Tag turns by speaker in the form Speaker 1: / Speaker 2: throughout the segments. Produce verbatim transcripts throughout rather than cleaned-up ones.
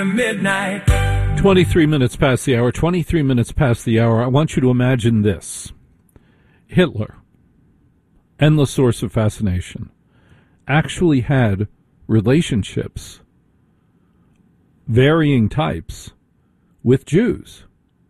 Speaker 1: Midnight.
Speaker 2: twenty-three minutes past the hour, twenty-three minutes past the hour. I want you to imagine this. Hitler, endless source of fascination, actually had relationships, varying types, with Jews.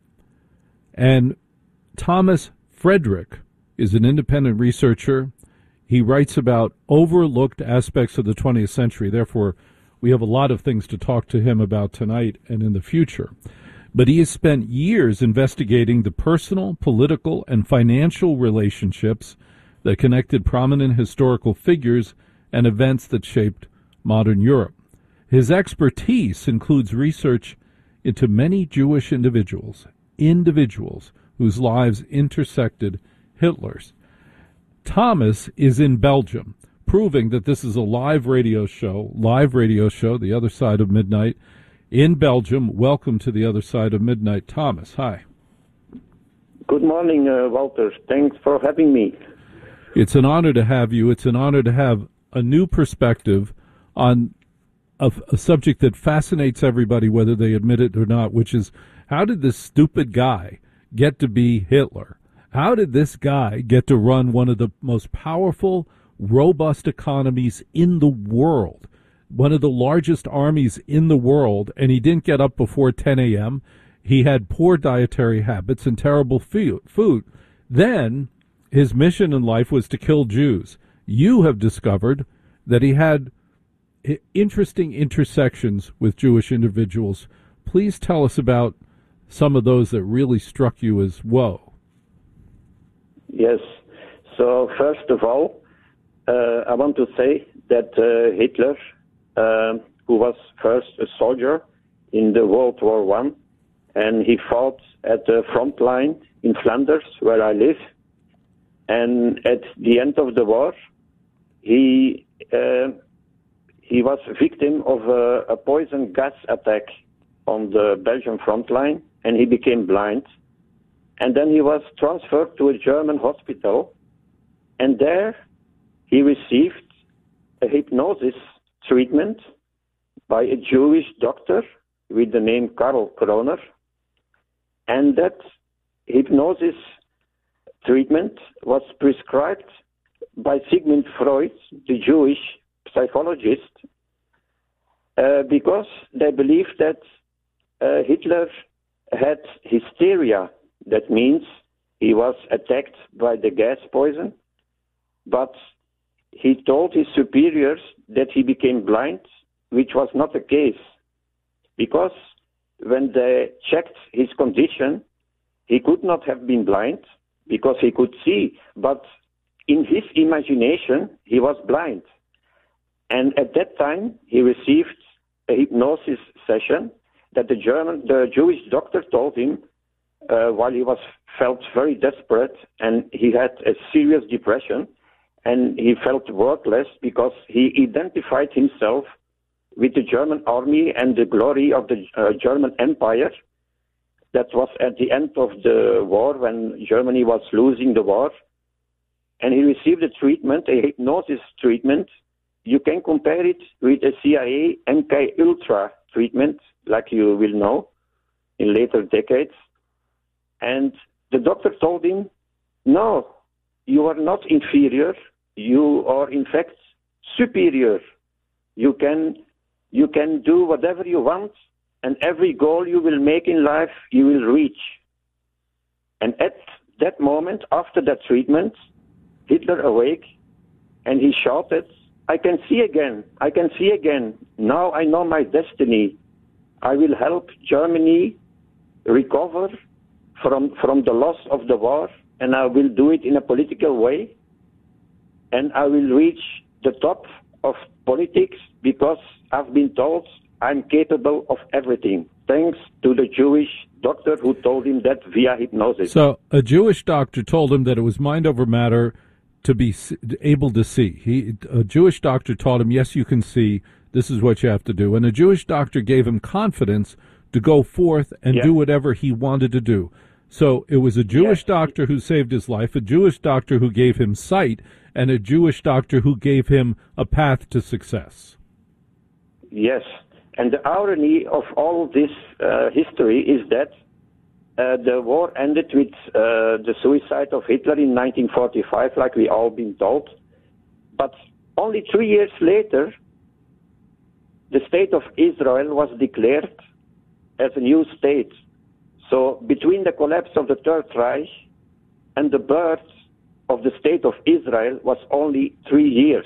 Speaker 2: And Thomas Friedrich is an independent researcher. He writes about overlooked aspects of the twentieth century. Therefore, we have a lot of things to talk to him about tonight and in the future. But he has spent years investigating the personal, political, and financial relationships that connected prominent historical figures and events that shaped modern Europe. His expertise includes research into many Jewish individuals, individuals whose lives intersected Hitler's. Thomas is in Belgium, proving that this is a live radio show, live radio show, The Other Side of Midnight, in Belgium. Welcome to The Other Side of Midnight. Thomas, hi.
Speaker 3: Good morning, uh, Walter. Thanks for having me.
Speaker 2: It's an honor to have you. It's an honor to have a new perspective on a, a subject that fascinates everybody, whether they admit it or not, which is, how did this stupid guy get to be Hitler? How did this guy get to run one of the most powerful, robust economies in the world, one of the largest armies in the world, and he didn't get up before ten a.m.? He had poor dietary habits and terrible food. Then his mission in life was to kill Jews. You have discovered that he had interesting intersections with Jewish individuals. Please tell us about some of those that really struck you as whoa.
Speaker 3: Yes. So first of all, uh, I want to say that uh, Hitler, uh, who was first a soldier in the World War One, and he fought at the front line in Flanders, where I live. And at the end of the war, he uh, he was a victim of a, a poison gas attack on the Belgian front line, and he became blind. And then he was transferred to a German hospital, and there he received a hypnosis treatment by a Jewish doctor with the name Karl Kroner. And that hypnosis treatment was prescribed by Sigmund Freud, the Jewish psychologist, uh, because they believed that uh, Hitler had hysteria. That means he was attacked by the gas poison, but he told his superiors that he became blind, which was not the case, because when they checked his condition, he could not have been blind because he could see, but in his imagination, he was blind. And at that time, he received a hypnosis session that the German, the Jewish doctor told him uh, while he was felt very desperate, and he had a serious depression, and he felt worthless because he identified himself with the German army and the glory of the uh, German Empire. That was at the end of the war, when Germany was losing the war. And he received a treatment, a hypnosis treatment. You can compare it with a C I A M K Ultra treatment, like you will know, in later decades. And the doctor told him, no, you are not inferior. You are, in fact, superior. You can, you can do whatever you want, and every goal you will make in life, you will reach. And at that moment, after that treatment, Hitler awake, and he shouted, I can see again, I can see again. Now I know my destiny. I will help Germany recover from, from the loss of the war, and I will do it in a political way. And I will reach the top of politics because I've been told I'm capable of everything, thanks to the Jewish doctor who told him that via hypnosis.
Speaker 2: So a Jewish doctor told him that it was mind over matter to be able to see. He, a Jewish doctor taught him, yes, you can see, this is what you have to do. And a Jewish doctor gave him confidence to go forth and yeah. do whatever he wanted to do. So it was a Jewish yes. doctor who saved his life, a Jewish doctor who gave him sight, and a Jewish doctor who gave him a path to success.
Speaker 3: Yes. And the irony of all this uh, history is that uh, the war ended with uh, the suicide of Hitler in nineteen forty-five, like we all been told. But only three years later, the state of Israel was declared as a new state. So between the collapse of the Third Reich and the birth of the state of Israel was only three years.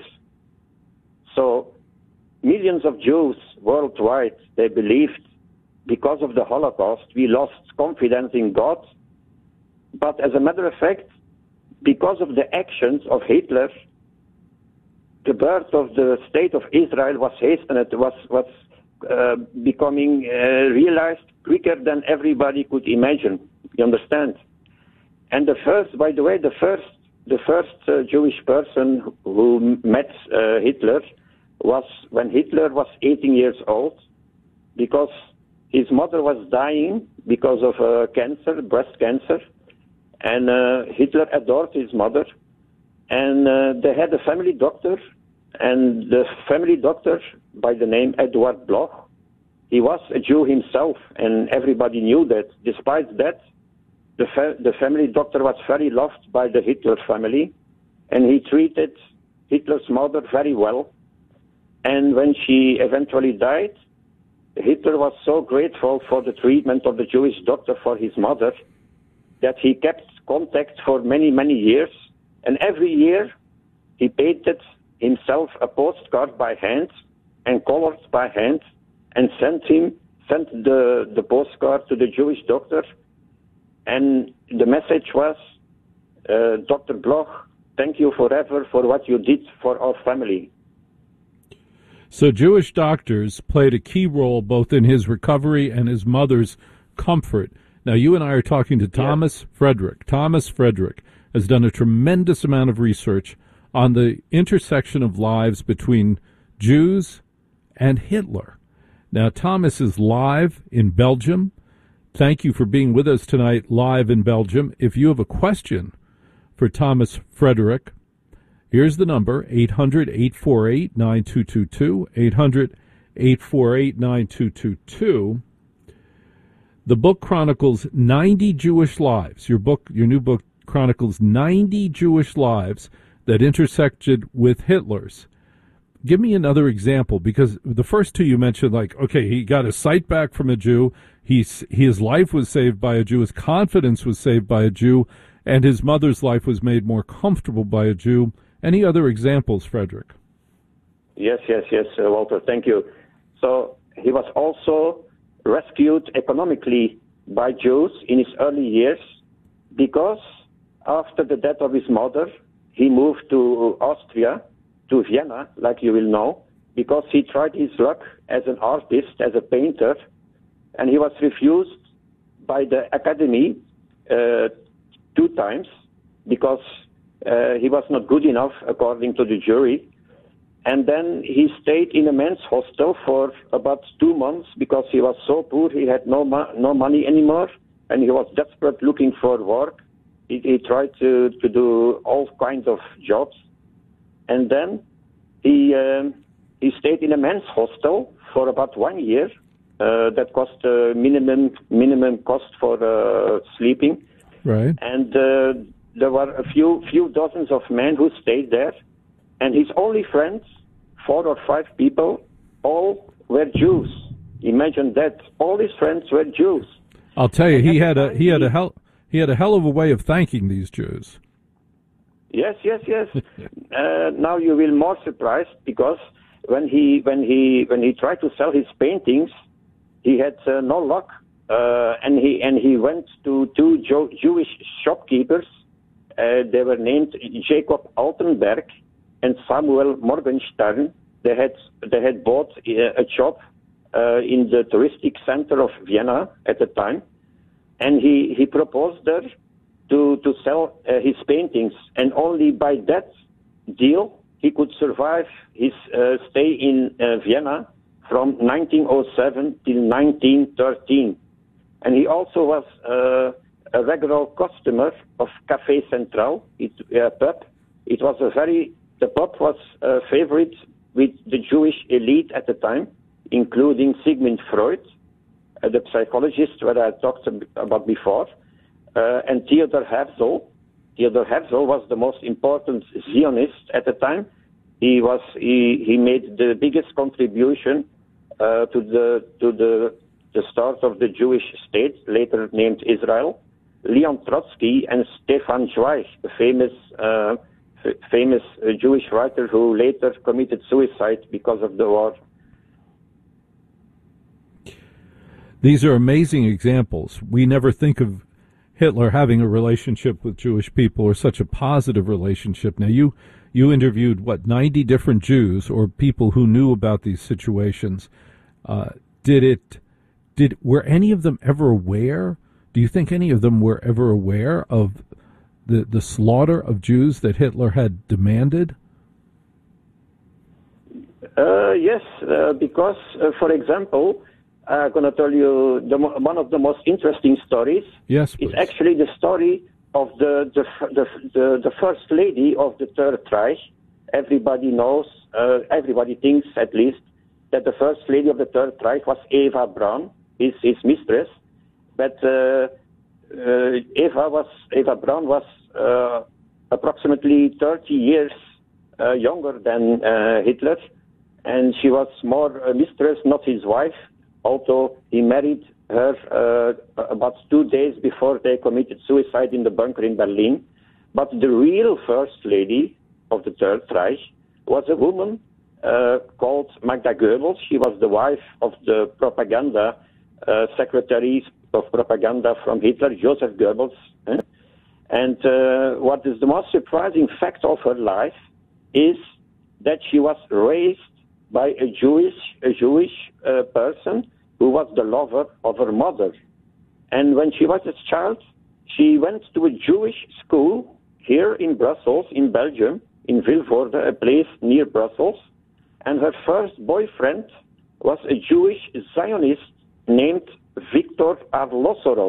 Speaker 3: So millions of Jews worldwide, they believed because of the Holocaust, we lost confidence in God. But as a matter of fact, because of the actions of Hitler, the birth of the state of Israel was hastened, was, was uh, becoming uh, realized quicker than everybody could imagine. You understand? And the first, by the way, the first, the first uh, Jewish person who met uh, Hitler was when Hitler was eighteen years old, because his mother was dying because of uh, cancer, breast cancer, and uh, Hitler adored his mother, and uh, they had a family doctor, and the family doctor, by the name Edward Bloch, he was a Jew himself, and everybody knew that. Despite that, the, fa- the family doctor was very loved by the Hitler family, and he treated Hitler's mother very well. And when she eventually died, Hitler was so grateful for the treatment of the Jewish doctor for his mother that he kept contact for many, many years. And every year he painted himself a postcard by hand and colored by hand and sent him, sent the, the postcard to the Jewish doctor. And the message was, uh, Doctor Bloch, thank you forever for what you did for our family.
Speaker 2: So Jewish doctors played a key role both in his recovery and his mother's comfort. Now, you and I are talking to Thomas yeah. Friedrich. Thomas Friedrich has done a tremendous amount of research on the intersection of lives between Jews and Hitler. Now, Thomas is live in Belgium. Thank you for being with us tonight live in Belgium. If you have a question for Thomas Friedrich, here's the number, eight hundred, eight four eight, nine two two two, eight hundred, eight four eight, nine two two two. The book chronicles ninety Jewish lives. Your book, your new book chronicles ninety Jewish lives that intersected with Hitler's. Give me another example, because the first two you mentioned, like, okay, he got his sight back from a Jew, he's, his life was saved by a Jew, his confidence was saved by a Jew, and his mother's life was made more comfortable by a Jew. Any other examples, Friedrich?
Speaker 3: Yes, yes, yes, uh, Walter, thank you. So he was also rescued economically by Jews in his early years, because after the death of his mother, he moved to Austria, to Vienna, like you will know, because he tried his luck as an artist, as a painter, and he was refused by the academy uh, two times because uh, he was not good enough, according to the jury. And then he stayed in a men's hostel for about two months because he was so poor, he had no mo- no money anymore, and he was desperate looking for work. He, he tried to, to do all kinds of jobs. And then he um, he stayed in a men's hostel for about one year. Uh, that cost uh, minimum minimum cost for uh, sleeping.
Speaker 2: Right.
Speaker 3: And uh, there were a few few dozens of men who stayed there, and his only friends, four or five people, all were Jews. Imagine that. All his friends were Jews.
Speaker 2: I'll tell you, and he had a he had a hell he had a hell of a way of thanking these Jews.
Speaker 3: Yes, yes, yes. uh, now you will more surprised, because when he when he when he tried to sell his paintings, he had uh, no luck, uh, and he and he went to two Jo- Jewish shopkeepers. Uh, they were named Jacob Altenberg and Samuel Morgenstern. They had they had bought a, a shop uh, in the touristic center of Vienna at the time, and he he proposed there to to sell uh, his paintings, and only by that deal he could survive his uh, stay in uh, Vienna from nineteen oh seven till nineteen thirteen. And he also was uh, a regular customer of Café Central, it, uh, pub. It was a very, the pub was a favorite with the Jewish elite at the time, including Sigmund Freud, uh, the psychologist that I talked about before, uh, and Theodor Herzl. Theodor Herzl was the most important Zionist at the time. He was he, he made the biggest contribution uh, to the to the the start of the Jewish state, later named Israel. Leon Trotsky and Stefan Zweig, the famous uh, f- famous uh, Jewish writer who later committed suicide because of the war.
Speaker 2: These are amazing examples. We never think of Hitler having a relationship with Jewish people, or such a positive relationship. Now, you you interviewed, what, ninety different Jews or people who knew about these situations. Uh, did it, did, were any of them ever aware? Do you think any of them were ever aware of the, the slaughter of Jews that Hitler had demanded?
Speaker 3: Uh, yes, uh, because, uh, for example, I'm going to tell you the, one of the most interesting stories.
Speaker 2: Yes,
Speaker 3: is
Speaker 2: please.
Speaker 3: actually the story of the the, the the the first lady of the Third Reich. Everybody knows, uh, everybody thinks at least, that the first lady of the Third Reich was Eva Braun, his his mistress. But uh, uh, Eva was Eva Braun was uh, approximately thirty years uh, younger than uh, Hitler, and she was more a mistress, not his wife. Although he married her uh, about two days before they committed suicide in the bunker in Berlin. But the real first lady of the Third Reich was a woman uh, called Magda Goebbels. She was the wife of the propaganda uh, secretary of propaganda from Hitler, Joseph Goebbels. Eh? And uh, what is the most surprising fact of her life is that she was raised by a Jewish a Jewish uh, person who was the lover of her mother. And when she was a child, she went to a Jewish school here in Brussels, in Belgium, in Vilvoorde, a place near Brussels. And her first boyfriend was a Jewish Zionist named Viktor Arlosorov.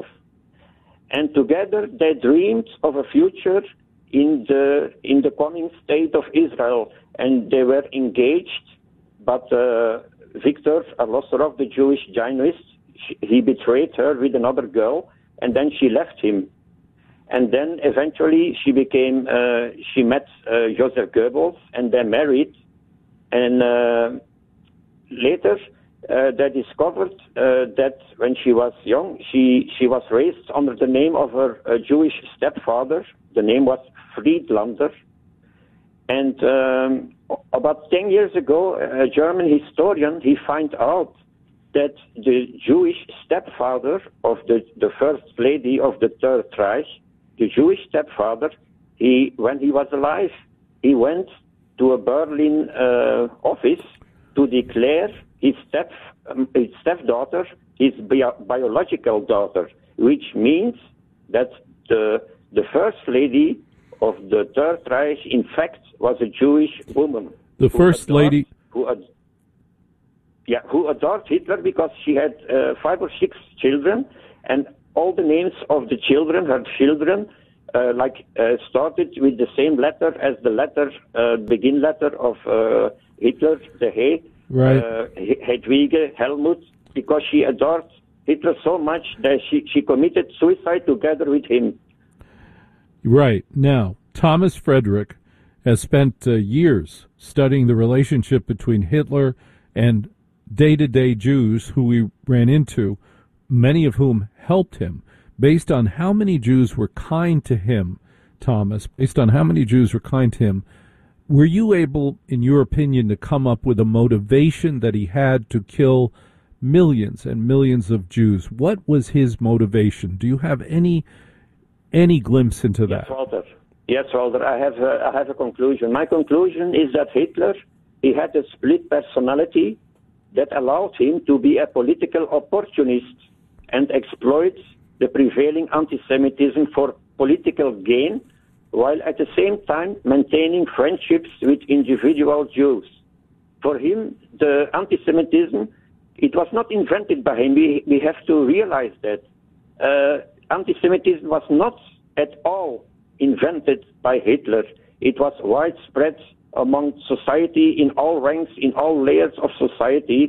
Speaker 3: And together they dreamed of a future in the in the coming state of Israel. And they were engaged, but uh, Viktor Arlosorov, the Jewish Zionist, he betrayed her with another girl, and then she left him. And then eventually she became, uh, she met uh, Joseph Goebbels, and they married. And uh, later uh, they discovered uh, that when she was young, she, she was raised under the name of her uh, Jewish stepfather. The name was Friedlander. And um, about ten years ago, a German historian, he found out that the Jewish stepfather of the, the first lady of the Third Reich, the Jewish stepfather, he, when he was alive, he went to a Berlin uh, office to declare his step um, his stepdaughter his bio- biological daughter, which means that the the first lady of the Third Reich, in fact, was a Jewish woman.
Speaker 2: The first
Speaker 3: adored,
Speaker 2: lady...
Speaker 3: Who ad- yeah, who adored Hitler because she had uh, five or six children, and all the names of the children, her children, uh, like uh, started with the same letter as the letter, uh, begin letter of uh, Hitler, the He,
Speaker 2: Right.
Speaker 3: uh, Hedwige, Helmut, because she adored Hitler so much that she, she committed suicide together with him.
Speaker 2: Right. Now, Thomas Friedrich has spent uh, years studying the relationship between Hitler and day-to-day Jews who he ran into, many of whom helped him. Based on how many Jews were kind to him, Thomas, based on how many Jews were kind to him, were you able, in your opinion, to come up with a motivation that he had to kill millions and millions of Jews? What was his motivation? Do you have any any glimpse into that?
Speaker 3: Yes, Walter. Yes, Walter. I have a, I have a conclusion. My conclusion is that Hitler, he had a split personality that allowed him to be a political opportunist and exploit the prevailing anti-Semitism for political gain, while at the same time maintaining friendships with individual Jews. For him, the anti-Semitism, it was not invented by him. We, we have to realize that. Uh, anti-Semitism was not at all invented by Hitler. It was widespread among society in all ranks, in all layers of society.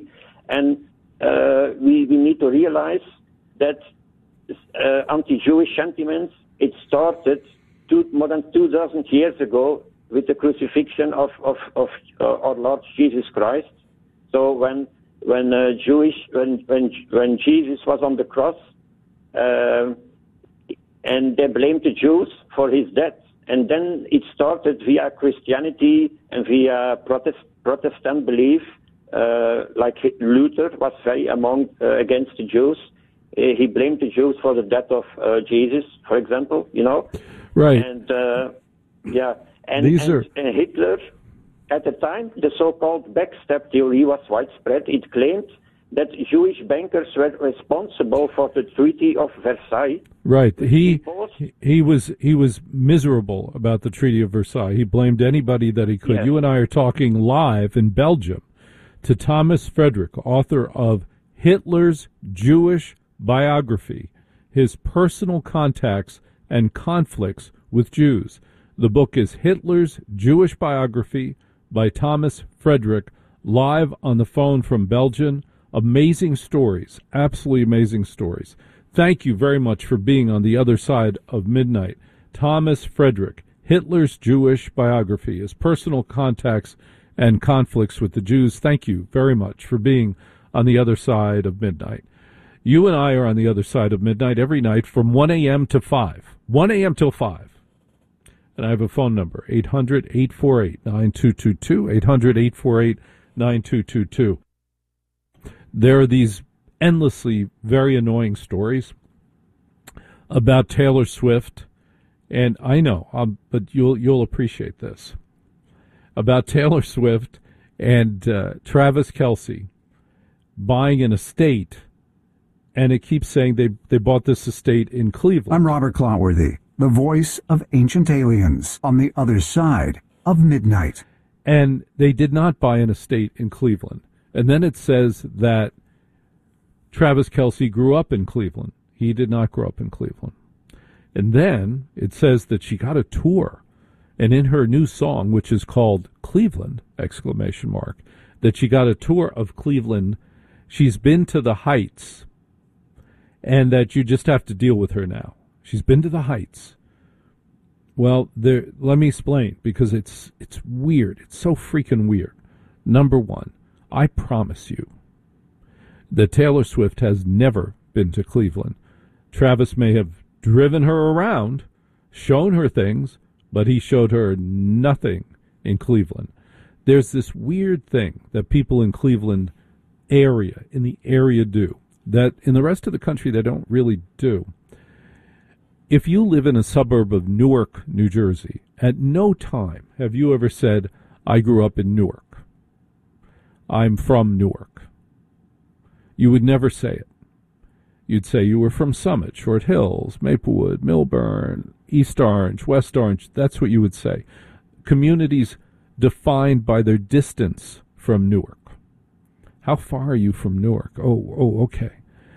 Speaker 3: And uh, we, we need to realize that uh, anti-Jewish sentiments, it started two, more than two thousand years ago with the crucifixion of, of, of uh, our Lord Jesus Christ. So when when uh, Jewish when when when Jesus was on the cross, uh, and they blamed the Jews for his death, and then it started via Christianity and via Protest, Protestant belief, uh, like Luther was very among uh, against the Jews. Uh, he blamed the Jews for the death of uh, Jesus, for example. You know,
Speaker 2: right?
Speaker 3: And uh, yeah, and,
Speaker 2: These
Speaker 3: and,
Speaker 2: are...
Speaker 3: and Hitler. At the time, the so-called backstab theory was widespread. It claimed that Jewish bankers were responsible for the Treaty of Versailles.
Speaker 2: Right. He he was he was miserable about the Treaty of Versailles. He blamed anybody that he could.
Speaker 3: Yes.
Speaker 2: You and I are talking live in Belgium to Thomas Friedrich, author of Hitler's Jewish Biography, his personal contacts and conflicts with Jews. The book is Hitler's Jewish Biography by Thomas Friedrich, live on the phone from Belgium. Amazing stories, absolutely amazing stories. Thank you very much for being on the other side of midnight. Thomas Friedrich, Hitler's Jewish Biography, his personal contacts and conflicts with the Jews. Thank you very much for being on the other side of midnight. You and I are on the other side of midnight every night from one a.m. to five. one a.m. till five. And I have a phone number, eight hundred, eight four eight, nine two two two, eight hundred, eight four eight, nine two two two. There are these endlessly very annoying stories about Taylor Swift, and I know, um, but you'll you'll appreciate this, about Taylor Swift and uh, Travis Kelce buying an estate, and it keeps saying they, they bought this estate in Cleveland.
Speaker 1: I'm Robert Clotworthy, the voice of Ancient Aliens, on the other side of midnight.
Speaker 2: And they did not buy an estate in Cleveland. And then it says that Travis Kelce grew up in Cleveland. He did not grow up in Cleveland. And then it says that she got a tour. And in her new song, which is called Cleveland, exclamation mark, that she got a tour of Cleveland. She's been to the Heights, and that you just have to deal with her now. She's been to the Heights. Well, there, let me explain, because it's it's weird. It's so freaking weird. Number one, I promise you that Taylor Swift has never been to Cleveland. Travis may have driven her around, shown her things, but he showed her nothing in Cleveland. There's this weird thing that people in Cleveland area, in the area do, that in the rest of the country they don't really do. If you live in a suburb of Newark, New Jersey, at no time have you ever said, I grew up in Newark. I'm from Newark. You would never say it. You'd say you were from Summit, Short Hills, Maplewood, Millburn, East Orange, West Orange. That's what you would say. Communities defined by their distance from Newark. How far are you from Newark? Oh, oh, okay.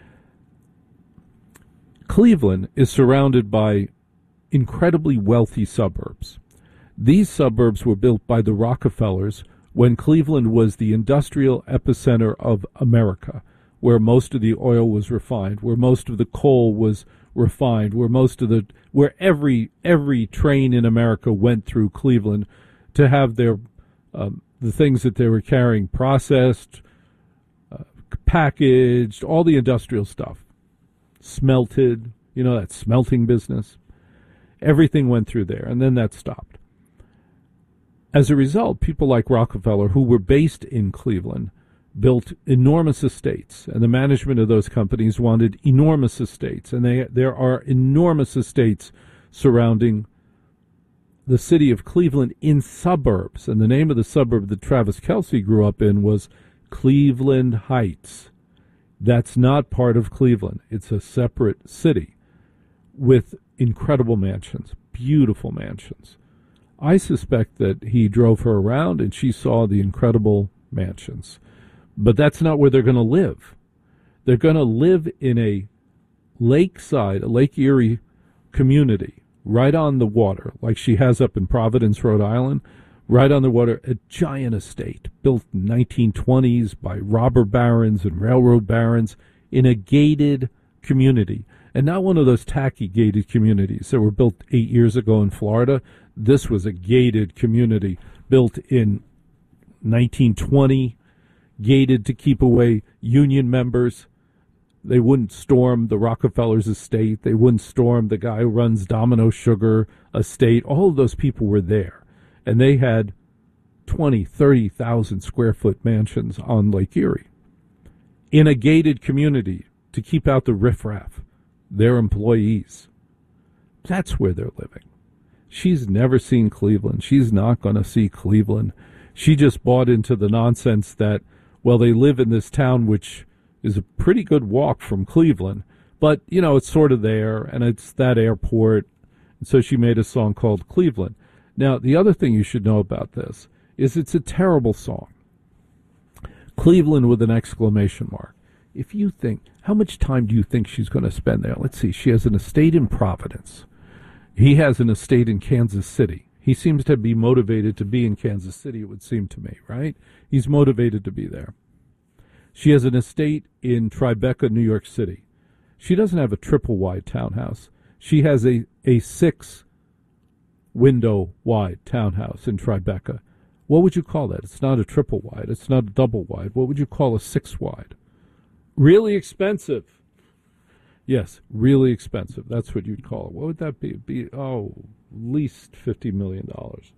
Speaker 2: Cleveland is surrounded by incredibly wealthy suburbs. These suburbs were built by the Rockefellers when Cleveland was the industrial epicenter of America, where most of the oil was refined, where most of the coal was refined, where most of the where every every train in America went through Cleveland to have their um, the things that they were carrying processed, uh, packaged, all the industrial stuff, smelted. You know, that smelting business. Everything went through there, and then that stopped. As a result, people like Rockefeller, who were based in Cleveland, built enormous estates, and the management of those companies wanted enormous estates, and they, there are enormous estates surrounding the city of Cleveland in suburbs, and the name of the suburb that Travis Kelce grew up in was Cleveland Heights. That's not part of Cleveland. It's a separate city with incredible mansions, beautiful mansions. I suspect that he drove her around and she saw the incredible mansions. But that's not where they're going to live. They're going to live in a lakeside, a Lake Erie community, right on the water, like she has up in Providence, Rhode Island, right on the water, a giant estate built in nineteen twenties by robber barons and railroad barons in a gated community. And not one of those tacky gated communities that were built eight years ago in Florida. This was a gated community built in nineteen twenty, gated to keep away union members. They wouldn't storm the Rockefellers' estate. They wouldn't storm the guy who runs Domino Sugar estate. All of those people were there. And they had twenty, thirty thousand square foot mansions on Lake Erie in a gated community to keep out the riffraff, their employees. That's where they're living. She's never seen Cleveland. She's not going to see Cleveland. She just bought into the nonsense that, well, they live in this town, which is a pretty good walk from Cleveland, but, you know, it's sort of there, and it's that airport. And so she made a song called Cleveland. Now, the other thing you should know about this is it's a terrible song. Cleveland with an exclamation mark. If you think, how much time do you think she's going to spend there? Let's see. She has an estate in Providence. He has an estate in Kansas City. He seems to be motivated to be in Kansas City, it would seem to me, right? He's motivated to be there. She has an estate in Tribeca, New York City. She doesn't have a triple-wide townhouse. She has a, a six-window-wide townhouse in Tribeca. What would you call that? It's not a triple-wide. It's not a double-wide. What would you call a six-wide? Really expensive. Yes, really expensive. That's what you'd call it. What would that be? It'd be, oh, at least fifty million dollars.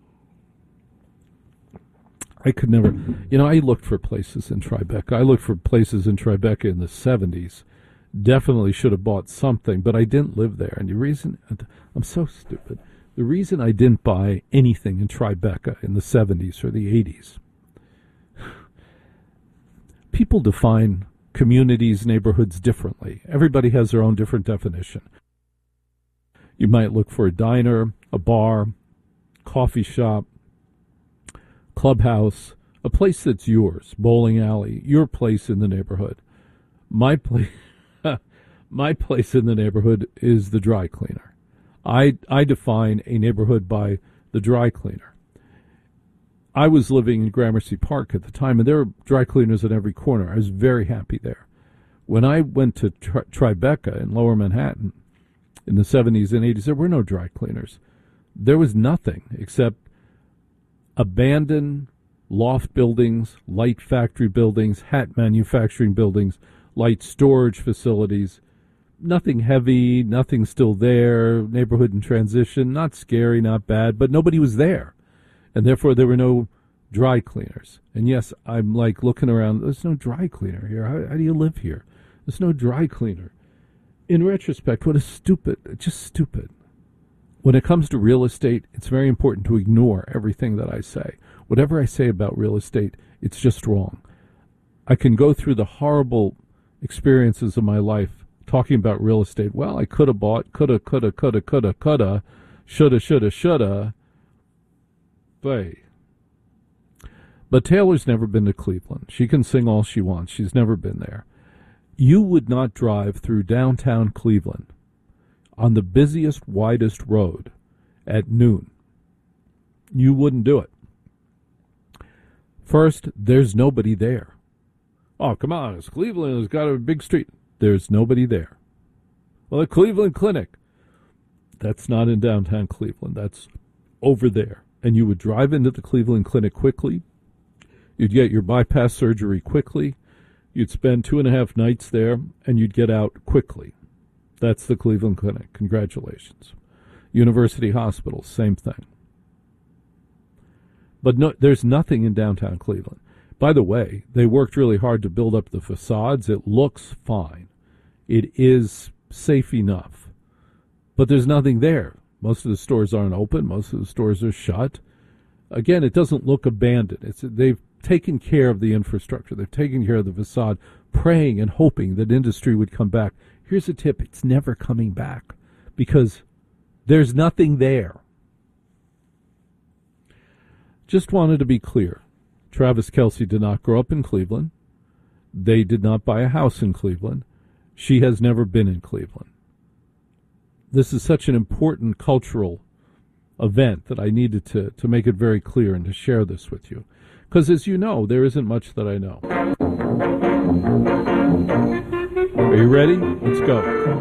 Speaker 2: I could never, you know, I looked for places in Tribeca. I looked for places in Tribeca in the seventies. Definitely should have bought something, but I didn't live there. And the reason, I'm so stupid. The reason I didn't buy anything in Tribeca in the seventies or the eighties, people define communities, neighborhoods differently. Everybody has their own different definition. You might look for a diner, a bar, coffee shop, clubhouse, a place that's yours, bowling alley, your place in the neighborhood. My place, my place in the neighborhood is the dry cleaner. I I define a neighborhood by the dry cleaner. I was living in Gramercy Park at the time, and there were dry cleaners at every corner. I was very happy there. When I went to Tri- Tribeca in Lower Manhattan in the seventies and eighties, there were no dry cleaners. There was nothing except abandoned loft buildings, light factory buildings, hat manufacturing buildings, light storage facilities. Nothing heavy, nothing still there, neighborhood in transition, not scary, not bad, but nobody was there. And therefore there were no dry cleaners. And yes, I'm like looking around, there's no dry cleaner here. How, how do you live here? There's no dry cleaner. In retrospect, what a stupid, just stupid. When it comes to real estate, it's very important to ignore everything that I say. Whatever I say about real estate, it's just wrong. I can go through the horrible experiences of my life talking about real estate. Well, I could have bought, coulda, coulda, coulda, coulda, coulda, shoulda, shoulda, shoulda. But Taylor's never been to Cleveland. She can sing all she wants. She's never been there. You would not drive through downtown Cleveland on the busiest, widest road at noon. You wouldn't do it. First, there's nobody there. Oh, come on, it's Cleveland. It's got a big street. There's nobody there. Well, the Cleveland Clinic. That's not in downtown Cleveland. That's over there. And you would drive into the Cleveland Clinic quickly. You'd get your bypass surgery quickly. You'd spend two and a half nights there, and you'd get out quickly. That's the Cleveland Clinic. Congratulations. University Hospital, same thing. But no, there's nothing in downtown Cleveland. By the way, they worked really hard to build up the facades. It looks fine. It is safe enough. But there's nothing there. Most of the stores aren't open. Most of the stores are shut. Again, it doesn't look abandoned. It's, they've taken care of the infrastructure. They've taken care of the facade, praying and hoping that industry would come back. Here's a tip. It's never coming back because there's nothing there. Just wanted to be clear. Travis Kelce did not grow up in Cleveland. They did not buy a house in Cleveland. She has never been in Cleveland. This is such an important cultural event that I needed to, to make it very clear and to share this with you. Because as you know, there isn't much that I know. Are you ready? Let's go.